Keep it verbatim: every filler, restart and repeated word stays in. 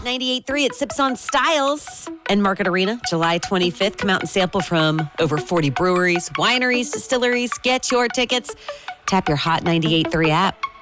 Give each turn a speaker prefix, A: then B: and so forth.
A: Hot ninety-eight point three at Sips on Styles and Market Arena, July twenty-fifth. Come out and sample from over forty breweries, wineries, distilleries. Get your tickets. Tap your Hot ninety-eight point three app.